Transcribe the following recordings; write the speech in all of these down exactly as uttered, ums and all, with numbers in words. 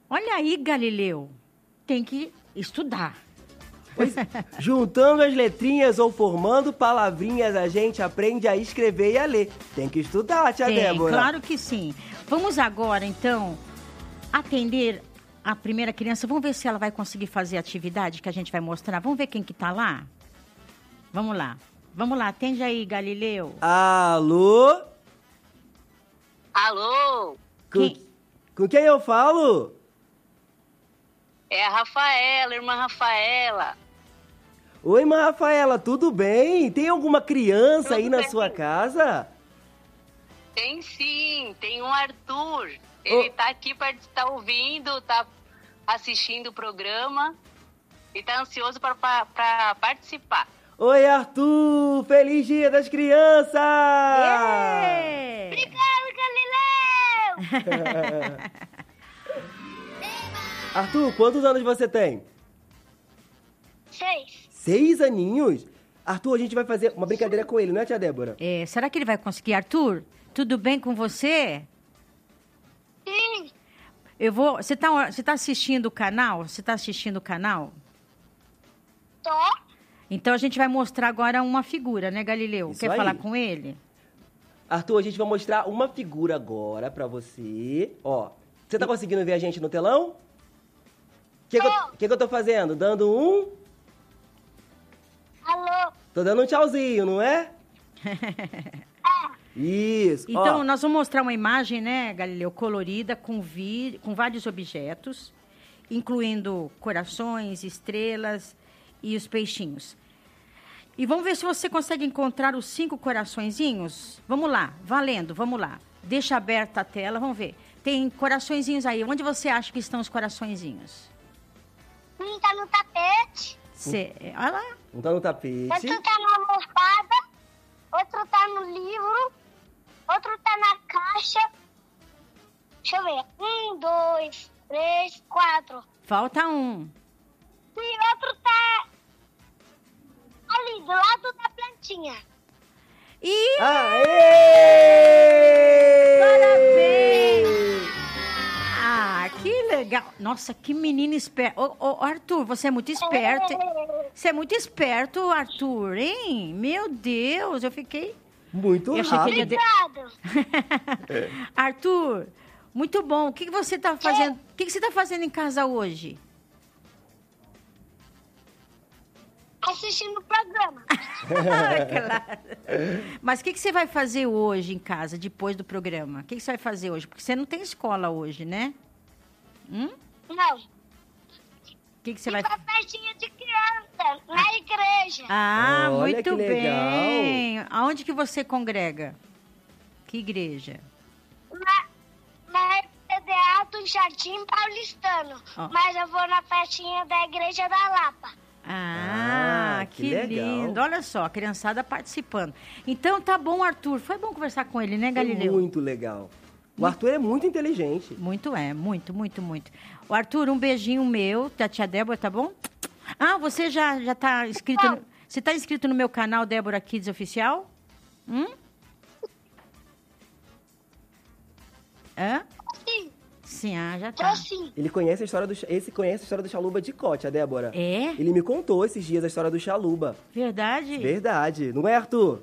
Olha aí, Galileu. Tem que estudar. Pois, juntando as letrinhas ou formando palavrinhas, a gente aprende a escrever e a ler. Tem que estudar, tia Tem, Débora. claro que sim. Vamos agora, então, atender a primeira criança. Vamos ver se ela vai conseguir fazer a atividade que a gente vai mostrar. Vamos ver quem que tá lá? Vamos lá. Vamos lá, atende aí, Galileu. Alô? Alô? Com Quem? com quem eu falo? É a Rafaela, irmã Rafaela. Oi, irmã Rafaela, tudo bem? Tem alguma criança Tudo aí na bem. sua casa? Tem sim, tem um Arthur. Ele Ô. tá aqui para estar ouvindo, tá assistindo o programa e tá ansioso para participar. Oi, Arthur! Feliz Dia das Crianças! É. Obrigado, Galileu! Arthur, quantos anos você tem? Seis. Seis aninhos? Arthur, a gente vai fazer uma brincadeira com ele, não é, tia Débora? É, será que ele vai conseguir? Arthur, tudo bem com você? Sim. Eu vou. Você tá, você tá assistindo o canal? Você tá assistindo o canal? Tô. Então a gente vai mostrar agora uma figura, né, Galileu? Isso Quer aí. falar com ele? Arthur, a gente vai mostrar uma figura agora pra você. Ó, você tá conseguindo ver a gente no telão? O que, que, eu- que que eu tô fazendo? Dando um... Alô? Tô dando um tchauzinho, não é? Isso. Então, ó. nós vamos mostrar uma imagem, né, Galileu, colorida, com, vi... com vários objetos, incluindo corações, estrelas e os peixinhos. E vamos ver se você consegue encontrar os cinco coraçõezinhos. Vamos lá, valendo, vamos lá. Deixa aberta a tela, vamos ver. Tem coraçõezinhos aí. Onde você acha que estão os coraçõezinhos? Um tá no tapete, Cê... Olha lá. Um tá no tapete. outro tá na almofada, outro tá no livro, outro tá na caixa. Deixa eu ver. Um, dois, três, quatro. Falta um. E outro tá ali, do lado da plantinha. E Aê! parabéns! Ah, que legal. Nossa, que menino esperto. Ô, ô, Arthur, você é muito esperto. Você é muito esperto, Arthur, hein? Meu Deus, eu fiquei... Muito Eu achei que rápido. ele ia de- Obrigado. Arthur, muito bom. O que, que você está fazendo? O que, que você está fazendo em casa hoje? Assistindo o programa. Claro. Mas o que, que você vai fazer hoje em casa, depois do programa? O que, que você vai fazer hoje? Porque você não tem escola hoje, né? Hum? Não. O que, que você vai Uma festinha de criança na igreja. Ah, Olha muito que legal. bem. Aonde que você congrega? Que igreja? Na, na Teatro Jardim Paulistano. Ó. Mas eu vou na festinha da Igreja da Lapa. Ah, Ah, que, que legal. lindo. Olha só, a criançada participando. Então tá bom, Arthur. Foi bom conversar com ele, né, Foi Galileu? muito legal. O Arthur é muito inteligente. Muito é, muito, muito, muito. O Arthur, um beijinho meu, da tia Débora, tá bom? Ah, você já, já tá inscrito... No, você tá inscrito no meu canal Débora Kids Oficial? Hum? Hã? Sim, Sim, ah, já tô tá. sim. Ele conhece a história do... Esse conhece a história do Chaluba de Cote, a Débora. É? Ele me contou esses dias a história do Chaluba. Verdade? Verdade. Não é, Arthur?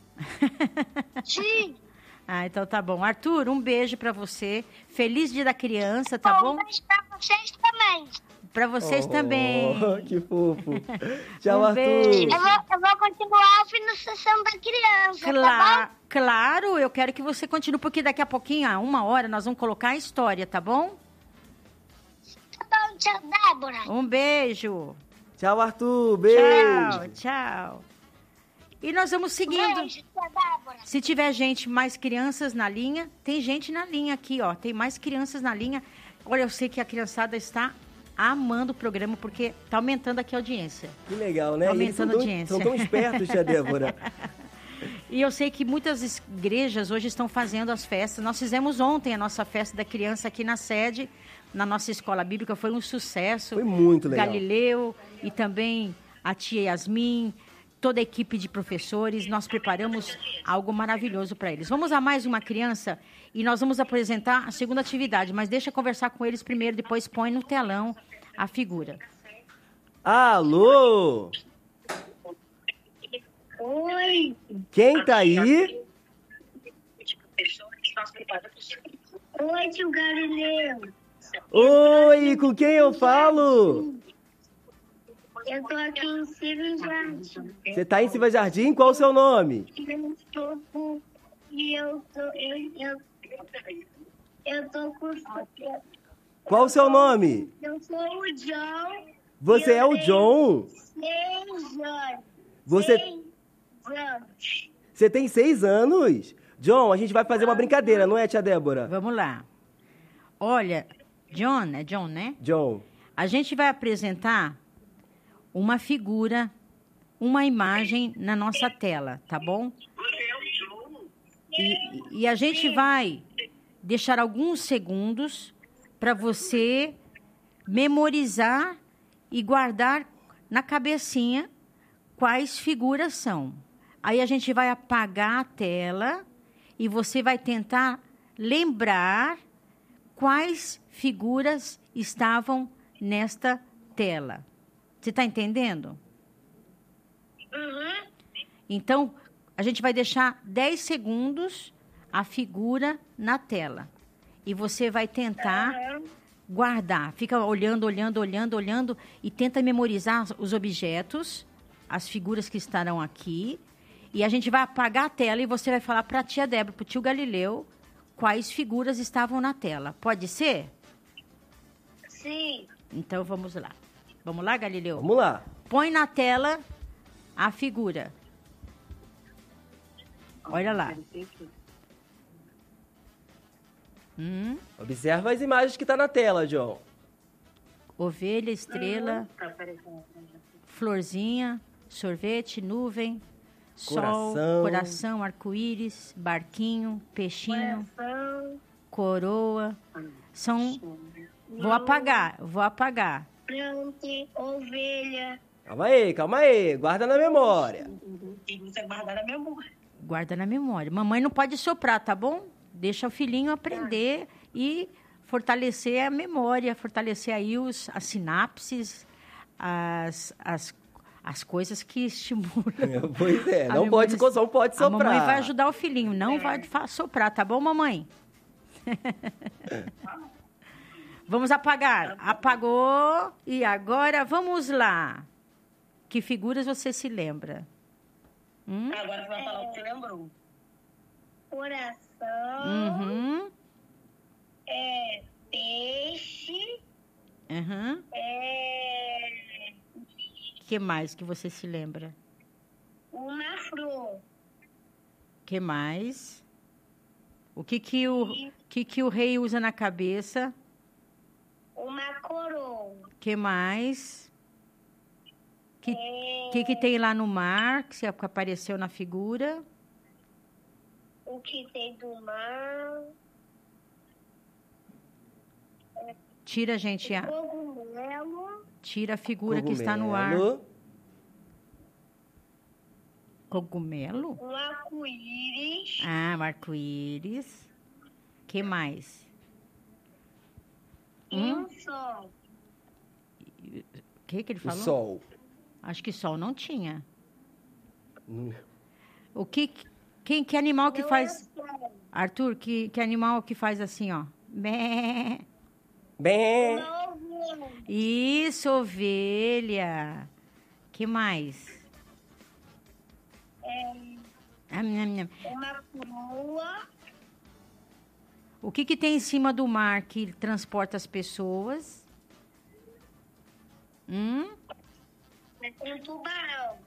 Sim. Ah, então tá bom. Arthur, um beijo pra você. Feliz Dia da Criança, tá bom? Um beijo pra vocês também. Pra vocês Oh, também. Que fofo. Tchau, Um Arthur. beijo. Eu vou, eu vou continuar a financiação da criança, tá Cla- claro, eu quero que você continue, porque daqui a pouquinho, a uma hora, nós vamos colocar a história, tá bom? bom? Tá bom, tia Débora. Um beijo. Tchau, Arthur. Beijo. Tchau, tchau. E nós vamos seguindo. Beijo, tia Débora. Se tiver gente, mais crianças na linha, tem gente na linha aqui, ó. Tem mais crianças na linha. Olha, eu sei que a criançada está amando o programa, porque tá aumentando aqui a audiência. Que legal, né? Tá E eles são aumentando a tão, audiência. são tão espertos, tia Débora. E eu sei que muitas igrejas hoje estão fazendo as festas. Nós fizemos ontem a nossa festa da criança aqui na sede, na nossa escola bíblica. Foi um sucesso. Foi muito legal. Galileu e também a tia Yasmin toda a equipe de professores, nós preparamos algo maravilhoso para eles. Vamos a mais uma criança e nós vamos apresentar a segunda atividade, mas deixa eu conversar com eles primeiro, depois põe no telão a figura. Alô? Oi. Quem tá aí? Oi, tio Galileu. Oi, com quem eu falo? Eu tô aqui em Silvio Jardim. Você tá em Silva Jardim? Qual o seu nome? Eu tô com... E eu tô... Eu, eu, eu tô com... Qual o seu nome? Eu sou o John. Você é o John? Seis anos. Você, Seis anos. você tem seis anos? John, a gente vai fazer uma brincadeira, não é, tia Débora? Vamos lá. Olha, John, é John, né? John. A gente vai apresentar uma figura, uma imagem na nossa tela, tá bom? E, e a gente vai deixar alguns segundos para você memorizar e guardar na cabecinha quais figuras são. Aí a gente vai apagar a tela e você vai tentar lembrar quais figuras estavam nesta tela. Você está entendendo? Uhum. Então, a gente vai deixar dez segundos a figura na tela. E você vai tentar guardar. Fica olhando, olhando, olhando, olhando e tenta memorizar os objetos, as figuras que estarão aqui. E a gente vai apagar a tela e você vai falar para a tia Débora, para o tio Galileu, quais figuras estavam na tela. Pode ser? Sim. Então, vamos lá. Vamos lá, Galileu? Vamos lá. Põe na tela a figura. Olha lá. Hum, Observa as imagens que tá na tela, John. ovelha, estrela, florzinha, sorvete, nuvem, sol, Coração. coração, arco-íris, barquinho, peixinho, Coração. coroa. São... Vou apagar, vou apagar. Pronto. Ovelha. Calma aí, calma aí. Guarda na memória. Tem que guardar na memória. Guarda na memória. Mamãe não pode soprar, tá bom? Deixa o filhinho aprender e fortalecer a memória, fortalecer aí os, as sinapses, as, as, as coisas que estimulam. Pois é, a não pode, memória. não pode A soprar. mamãe vai ajudar o filhinho, não vai fa- soprar, tá bom, mamãe? Vamos apagar. Apagou. E agora, vamos lá. Que figuras você se lembra? Hum? Agora você vai falar o que você lembrou. Coração. Uhum. É, peixe. Uhum. É, Que mais que você se lembra? uma flor. Que mais? O que que o, que que o rei usa na cabeça? Uma coroa. Que mais? Que, É, que que tem lá no mar, que se- que apareceu na figura? o que tem do mar. Tira, gente, a, Cogumelo. tira a figura que está no ar. Cogumelo. Cogumelo? Um arco-íris. Ah, o arco-íris. Que mais? E Hum? um sol. O que que ele O falou? sol. Acho que sol não tinha. Hum. O que, quem, que animal que Não faz... é sol. Arthur, que, que animal que faz assim, ó? Bé. Bem, Uma ovelha. Isso, ovelha. Que mais? É, Ah, nham, nham. uma coroa. O que, que tem em cima do mar que transporta as pessoas? Hum? Um tubarão.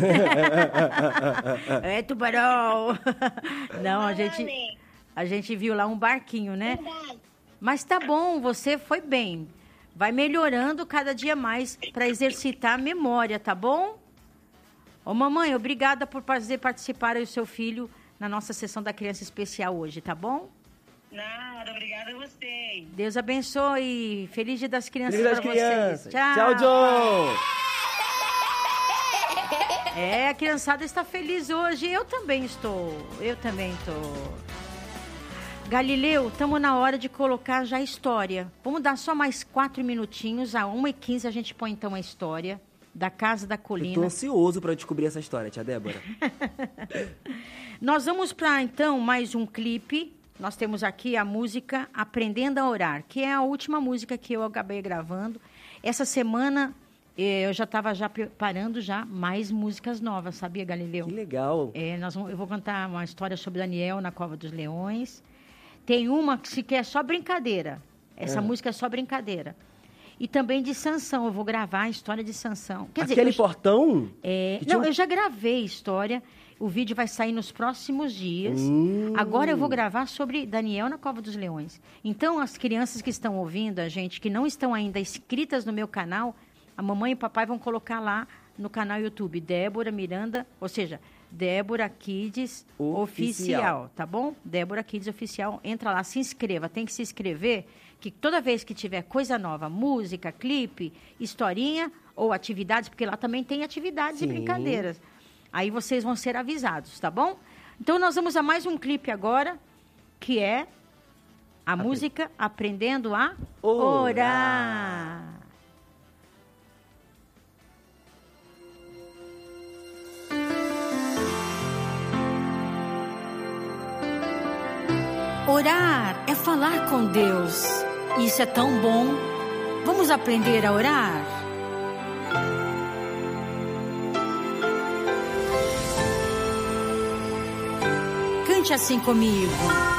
É tubarão. Não, a gente, Baleia. a gente viu lá um barquinho, né? Verdade. Mas tá bom, você foi bem. Vai melhorando cada dia mais para exercitar a memória, tá bom? Ô, mamãe, obrigada por fazer participar aí o seu filho na nossa sessão da criança especial hoje, tá bom? Nada, obrigada a vocês. Deus abençoe. Feliz Dia das Crianças Feliz das para crianças. vocês. Tchau. Tchau, John. É, a criançada está feliz hoje. Eu também estou. Eu também estou. Galileu, estamos na hora de colocar já a história. Vamos dar só mais quatro minutinhos. A uma e quinze a gente põe então a história da Casa da Colina. Eu tô ansioso para descobrir essa história, tia Débora. Nós vamos para então mais um clipe. Nós temos aqui a música Aprendendo a Orar, que é a última música que eu acabei gravando. Essa semana eu já estava já preparando já mais músicas novas, sabia, Galileu? Que legal. É, nós vamos, eu vou contar uma história sobre Daniel na Cova dos Leões. Tem uma que se quer só brincadeira. Essa É. música é só brincadeira. E também de Sansão. Eu vou gravar a história de Sansão. Quer Aquele dizer, eu, portão? é, que tinha não, um- eu já gravei a história. O vídeo vai sair nos próximos dias. Hum. Agora eu vou gravar sobre Daniel na Cova dos Leões. Então, as crianças que estão ouvindo a gente, que não estão ainda inscritas no meu canal, a mamãe e o papai vão colocar lá no canal YouTube, Débora Miranda, ou seja, Débora Kids Oficial. Oficial, tá bom? Débora Kids Oficial, entra lá, se inscreva, tem que se inscrever, que toda vez que tiver coisa nova, música, clipe, historinha ou atividades, porque lá também tem atividades Sim. e brincadeiras. Aí vocês vão ser avisados, tá bom? Então nós vamos a mais um clipe agora, que é a Apre- música Aprendendo a Orar. Orar. Orar é falar com Deus. Isso é tão bom. Vamos aprender a orar? Cante assim comigo.